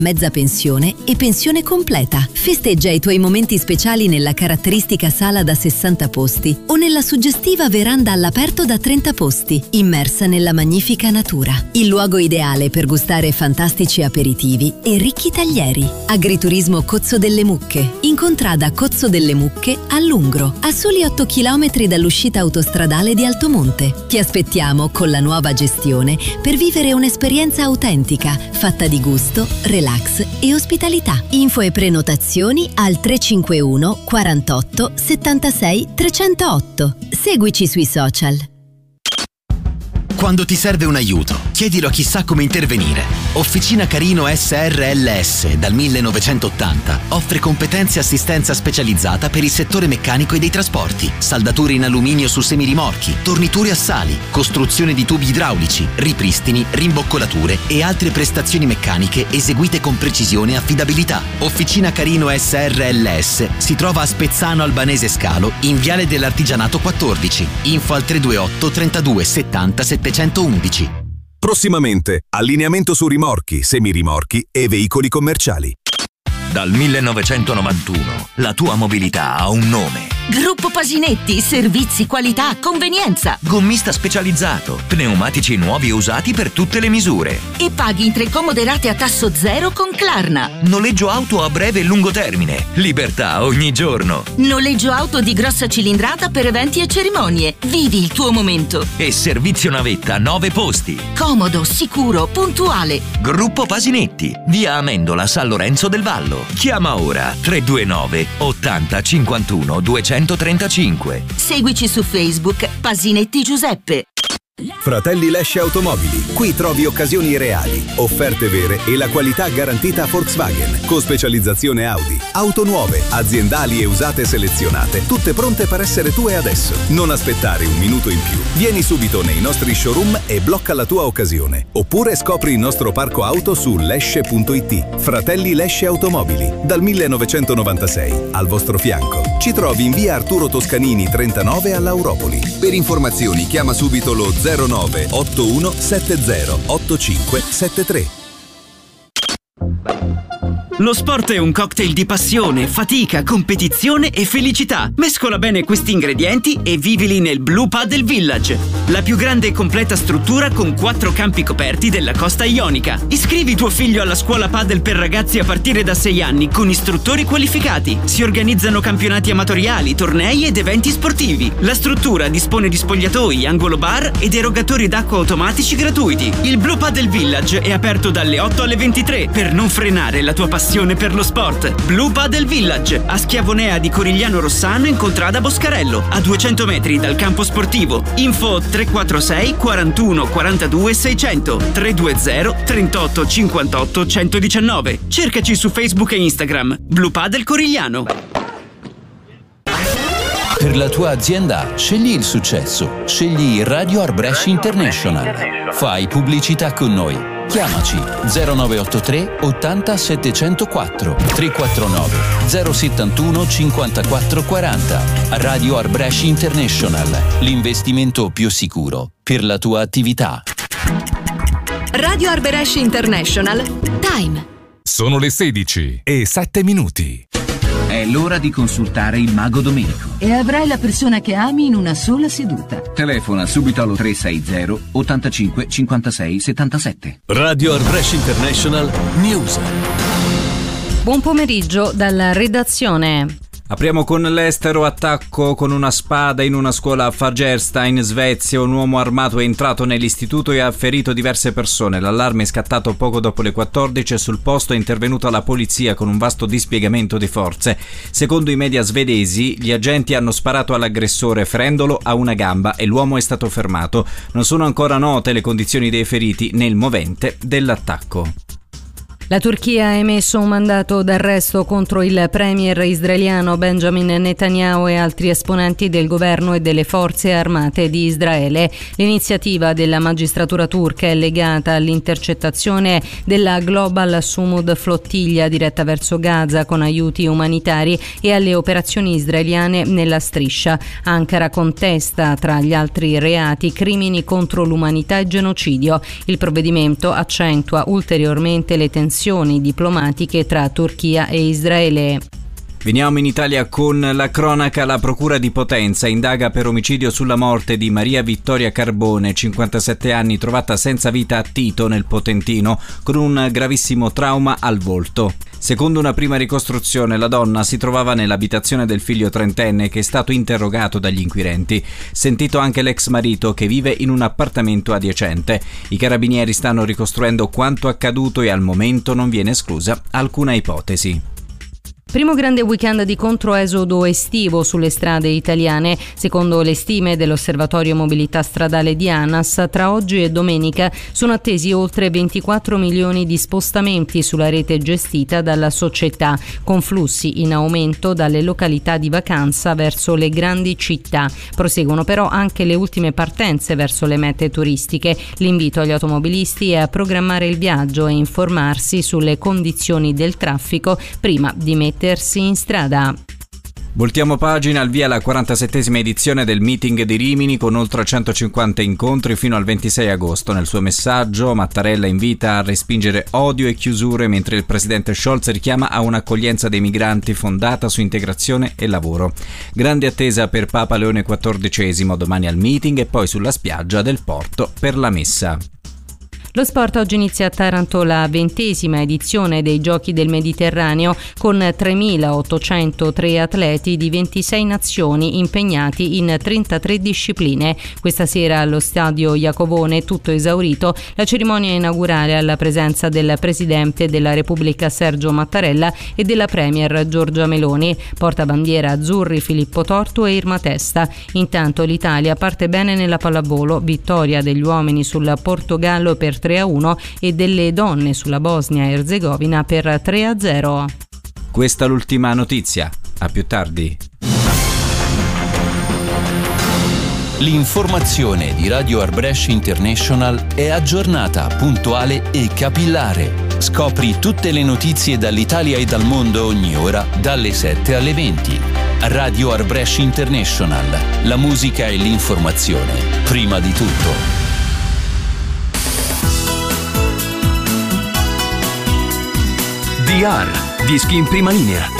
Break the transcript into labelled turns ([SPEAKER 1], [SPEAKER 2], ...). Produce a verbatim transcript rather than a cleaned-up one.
[SPEAKER 1] mezza pensione e pensione completa. Festeggia i tuoi momenti speciali nella caratteristica sala da sessanta posti o nella suggestiva veranda all'aperto da trenta posti, immersa nella magnifica natura. Il luogo ideale per gustare fantastici aperitivi e ricchi taglieri. Agriturismo Cozzo delle Mucche, in contrada Cozzo delle Mucche a Lungro, a soli otto chilometri dall'uscita autostradale di Altomonte. Ti aspettiamo con la nuova gestione per vivere un'esperienza autentica, fatta di gusto, relax e ospitalità. Info e prenotazioni al tre cinque uno quarantotto settantasei trecentotto. Seguici sui social.
[SPEAKER 2] Quando ti serve un aiuto, chiedilo a chi sa come intervenire. Officina Carino S R L S dal millenovecentottanta offre competenze e assistenza specializzata per il settore meccanico e dei trasporti, saldature in alluminio su semirimorchi, torniture assali, costruzione di tubi idraulici, ripristini, rimboccolature e altre prestazioni meccaniche eseguite con precisione e affidabilità. Officina Carino S R L S si trova a Spezzano Albanese Scalo in Viale dell'Artigianato quattordici. Info al tre due otto trentadue settanta settecentoundici.
[SPEAKER 3] Prossimamente, allineamento su rimorchi, semirimorchi e veicoli commerciali.
[SPEAKER 4] Dal millenovecentonovantuno la tua mobilità ha un nome.
[SPEAKER 5] Gruppo Pasinetti, servizi, qualità, convenienza.
[SPEAKER 4] Gommista specializzato, pneumatici nuovi e usati per tutte le misure.
[SPEAKER 5] E paghi in tre comode rate a tasso zero con Klarna.
[SPEAKER 4] Noleggio auto a breve e lungo termine. Libertà ogni giorno.
[SPEAKER 5] Noleggio auto di grossa cilindrata per eventi e cerimonie. Vivi il tuo momento.
[SPEAKER 4] E servizio navetta nove posti.
[SPEAKER 5] Comodo, sicuro, puntuale.
[SPEAKER 4] Gruppo Pasinetti, via Amendola, San Lorenzo del Vallo. Chiama ora tre due nove ottanta cinquantuno duecentotrentacinque.
[SPEAKER 5] Seguici su Facebook Pasinetti Giuseppe.
[SPEAKER 3] Fratelli Lesce Automobili. Qui trovi occasioni reali, offerte vere e la qualità garantita a Volkswagen, con specializzazione Audi. Auto nuove, aziendali e usate selezionate, tutte pronte per essere tue adesso. Non aspettare un minuto in più. Vieni subito nei nostri showroom e blocca la tua occasione. Oppure scopri il nostro parco auto su lesce punto it. Fratelli Lesce Automobili, dal millenovecentonovantasei, al vostro fianco. Ci trovi in via Arturo Toscanini trentanove all'Auropoli. Per informazioni chiama subito lo zero nove otto uno sette zero otto cinque sette tre.
[SPEAKER 6] Lo sport è un cocktail di passione, fatica, competizione e felicità. Mescola bene questi ingredienti e vivili nel Blue Paddle Village, la più grande e completa struttura con quattro campi coperti della costa ionica. Iscrivi tuo figlio alla scuola paddle per ragazzi a partire da sei anni con istruttori qualificati. Si organizzano campionati amatoriali, tornei ed eventi sportivi. La struttura dispone di spogliatoi, angolo bar ed erogatori d'acqua automatici gratuiti. Il Blue Paddle Village è aperto dalle otto alle ventitré per non frenare la tua passione per lo sport. Blue Paddle Village a Schiavonea di Corigliano Rossano in contrada Boscarello, a duecento metri dal campo sportivo. Info tre quattro sei quarantuno quarantadue seicento tre due zero trentotto cinquantotto centodiciannove. Cercaci su Facebook e Instagram. Blue Paddle Corigliano.
[SPEAKER 7] Per la tua azienda scegli il successo. Scegli Radio Arbresh International. Fai pubblicità con noi. Chiamaci zero nove otto tre ottanta settecentoquattro tre quattro nove zero settantuno cinquantaquattro quaranta. Radio Arbresh International, l'investimento più sicuro per la tua attività.
[SPEAKER 8] Radio Arbresh International. Time.
[SPEAKER 9] Sono le sedici e sette minuti.
[SPEAKER 10] È l'ora di consultare il Mago Domenico.
[SPEAKER 11] E avrai la persona che ami in una sola seduta.
[SPEAKER 10] Telefona subito allo tre sei zero ottantacinque cinquantasei settantasette.
[SPEAKER 12] Radio Arbresh International News.
[SPEAKER 13] Buon pomeriggio dalla redazione.
[SPEAKER 14] Apriamo con l'estero. Attacco con una spada in una scuola a Fagersta in Svezia. Un uomo armato è entrato nell'istituto e ha ferito diverse persone. L'allarme è scattato poco dopo le quattordici e sul posto è intervenuta la polizia con un vasto dispiegamento di forze. Secondo i media svedesi, gli agenti hanno sparato all'aggressore ferendolo a una gamba e l'uomo è stato fermato. Non sono ancora note le condizioni dei feriti nel movente dell'attacco.
[SPEAKER 13] La Turchia ha emesso un mandato d'arresto contro il premier israeliano Benjamin Netanyahu e altri esponenti del governo e delle forze armate di Israele. L'iniziativa della magistratura turca è legata all'intercettazione della Global Sumud flottiglia diretta verso Gaza con aiuti umanitari e alle operazioni israeliane nella striscia. Ankara contesta, tra gli altri reati, crimini contro l'umanità e genocidio. Il provvedimento accentua ulteriormente le tensioni relazioni diplomatiche tra Turchia e Israele.
[SPEAKER 14] Veniamo in Italia con la cronaca. La procura di Potenza indaga per omicidio sulla morte di Maria Vittoria Carbone, cinquantasette anni, trovata senza vita a Tito nel Potentino con un gravissimo trauma al volto. Secondo una prima ricostruzione, la donna si trovava nell'abitazione del figlio trentenne che è stato interrogato dagli inquirenti. Sentito anche l'ex marito che vive in un appartamento adiacente. I carabinieri stanno ricostruendo quanto accaduto e al momento non viene esclusa alcuna ipotesi.
[SPEAKER 13] Primo grande weekend di controesodo estivo sulle strade italiane. Secondo le stime dell'Osservatorio Mobilità Stradale di ANAS, tra oggi e domenica sono attesi oltre ventiquattro milioni di spostamenti sulla rete gestita dalla società, con flussi in aumento dalle località di vacanza verso le grandi città. Proseguono però anche le ultime partenze verso le mete turistiche. L'invito agli automobilisti è a programmare il viaggio e informarsi sulle condizioni del traffico prima di mettersi in strada.
[SPEAKER 14] Voltiamo pagina, al via la quarantasettesima edizione del meeting di Rimini con oltre centocinquanta incontri fino al ventisei agosto. Nel suo messaggio Mattarella invita a respingere odio e chiusure, mentre il presidente Scholz richiama a un'accoglienza dei migranti fondata su integrazione e lavoro. Grande attesa per Papa Leone quattordicesimo, domani al meeting e poi sulla spiaggia del porto per la messa.
[SPEAKER 13] Lo sport oggi inizia a Taranto la ventesima edizione dei Giochi del Mediterraneo con tremilaottocentotre atleti di ventisei nazioni impegnati in trentatré discipline. Questa sera allo stadio Iacovone, tutto esaurito, la cerimonia inaugurale alla presenza del Presidente della Repubblica Sergio Mattarella e della Premier Giorgia Meloni. Portabandiera azzurri Filippo Tortu e Irma Testa. Intanto l'Italia parte bene nella pallavolo, vittoria degli uomini sul Portogallo per tre a uno e delle donne sulla Bosnia e Erzegovina per tre a zero.
[SPEAKER 14] Questa è l'ultima notizia. A più tardi.
[SPEAKER 7] L'informazione di Radio Arbresh International è aggiornata, puntuale e capillare. Scopri tutte le notizie dall'Italia e dal mondo ogni ora, dalle sette alle venti. Radio Arbresh International. La musica e l'informazione prima di tutto.
[SPEAKER 12] D R, dischi in prima linea.